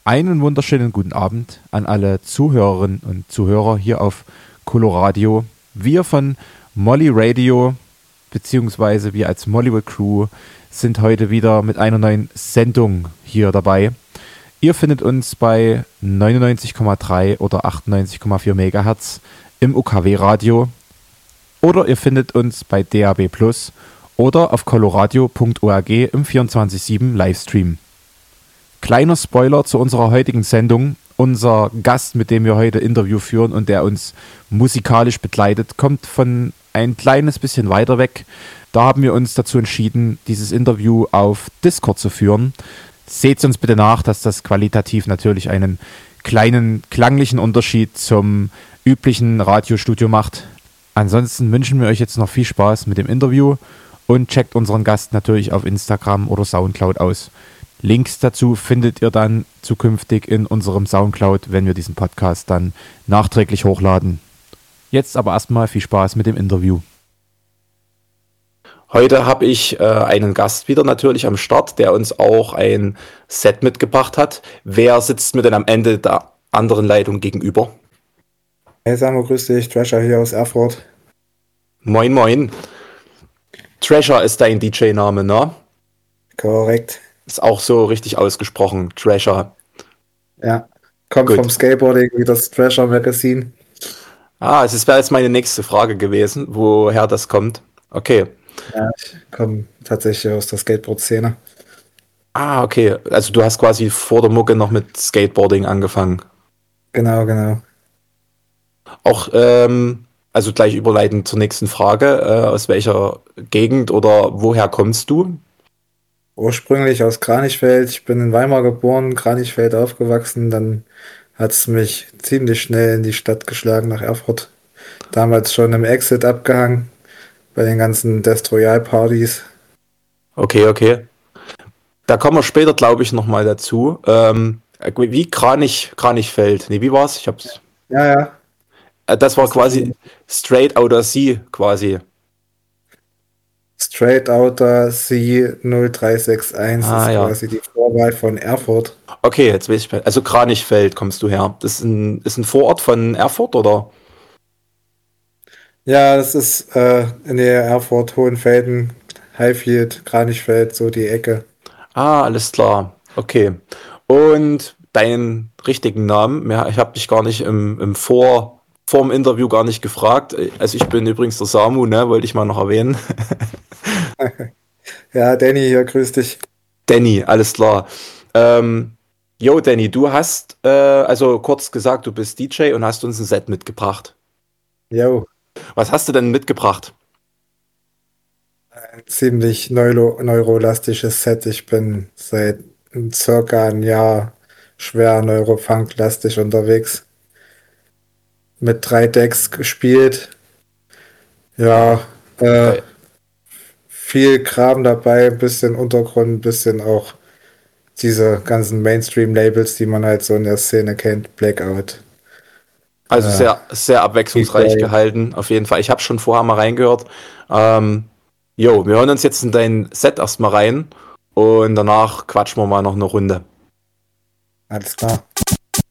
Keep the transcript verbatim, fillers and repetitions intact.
Einen wunderschönen guten Abend an alle Zuhörerinnen und Zuhörer hier auf Coloradio. Wir von Molly Radio, beziehungsweise wir als Mollywood Crew, sind heute wieder mit einer neuen Sendung hier dabei. Ihr findet uns bei neunundneunzig Komma drei oder achtundneunzig Komma vier Megahertz im U K W-Radio oder ihr findet uns bei D A B Plus oder auf coloradio punkt org im vierundzwanzig sieben Livestream. Kleiner Spoiler zu unserer heutigen Sendung. Unser Gast, mit dem wir heute Interview führen und der uns musikalisch begleitet, kommt von ein kleines bisschen weiter weg. Da haben wir uns dazu entschieden, dieses Interview auf Discord zu führen. Seht uns bitte nach, dass das qualitativ natürlich einen kleinen klanglichen Unterschied zum üblichen Radiostudio macht. Ansonsten wünschen wir euch jetzt noch viel Spaß mit dem Interview und checkt unseren Gast natürlich auf Instagram oder Soundcloud aus. Links dazu findet ihr dann zukünftig in unserem Soundcloud, wenn wir diesen Podcast dann nachträglich hochladen. Jetzt aber erstmal viel Spaß mit dem Interview. Heute habe ich äh, einen Gast wieder natürlich am Start, der uns auch ein Set mitgebracht hat. Wer sitzt mir denn am Ende der anderen Leitung gegenüber? Hey Samu, grüß dich, Thrasher hier aus Erfurt. Moin moin. Thrasher ist dein D J-Name, ne? Korrekt. Ist auch so richtig ausgesprochen, Thrasher. Ja, kommt Gut. vom Skateboarding wie das Thrasher Magazine. Ah, es wäre jetzt meine nächste Frage gewesen, woher das kommt. Okay. Ja, ich komme tatsächlich aus der Skateboard-Szene. Ah, okay. Also du hast quasi vor der Mucke noch mit Skateboarding angefangen. Genau, genau. Auch, ähm, also gleich überleitend zur nächsten Frage. Äh, aus welcher Gegend oder woher kommst du? Ursprünglich aus Kranichfeld. Ich bin in Weimar geboren, Kranichfeld aufgewachsen. Dann hat es mich ziemlich schnell in die Stadt geschlagen, nach Erfurt. Damals schon im Exit abgehangen, bei den ganzen Death Royale-Partys. Okay, okay. Da kommen wir später, glaube ich, nochmal dazu. Ähm, wie Kranich, Kranichfeld. Nee, wie war's? Ich hab's. Ja, ja. Äh, das war Das ist quasi Straight Outta Sea, quasi. Straight Outta Sea null drei sechs eins Ah, ist ja. quasi die Vorwahl von Erfurt. Okay, jetzt weiß ich. Also Kranichfeld kommst du her. Das ist ein, ist ein Vorort von Erfurt, oder? Ja, das ist äh, in der Erfurt, Hohenfelden, Highfield, Kranichfeld, so die Ecke. Ah, alles klar. Okay. Und deinen richtigen Namen? Ja, ich habe dich gar nicht im, im Vor, vor dem Interview gar nicht gefragt. Also ich bin übrigens der Samu, ne? Wollte ich mal noch erwähnen. Ja, Danny hier, grüß dich. Danny, alles klar. Ähm, yo, Danny, du hast, äh, also kurz gesagt, du bist D J und hast uns ein Set mitgebracht. Jo, Was hast du denn mitgebracht? ein ziemlich neuro neurolastisches Set. Ich bin seit circa ein Jahr schwer neurofunk-lastig unterwegs. Mit drei Decks gespielt. Ja, äh, Geil. viel Kram dabei, ein bisschen Untergrund, ein bisschen auch diese ganzen Mainstream-Labels, die man halt so in der Szene kennt. Blackout. Also Äh, sehr, sehr abwechslungsreich D J. gehalten, auf jeden Fall. Ich habe schon vorher mal reingehört. Ähm, jo, wir hören uns jetzt in dein Set erstmal rein und danach quatschen wir mal noch eine Runde. Alles klar.